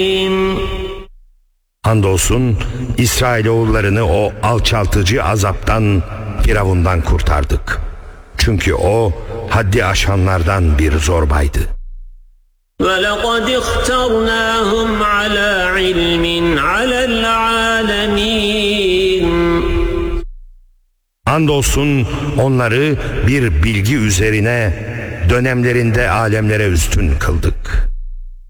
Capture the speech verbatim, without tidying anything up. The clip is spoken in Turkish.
Andolsun İsrailoğullarını o alçaltıcı azaptan, Firavundan kurtardık. Çünkü o haddi aşanlardan bir zorbaydı. وَلَقَدْ اخْتَرْنَاهُمْ عَلَى عِلْمٍ عَلَى الْعَالَمِينَ. Andolsun onları bir bilgi üzerine dönemlerinde alemlere üstün kıldık.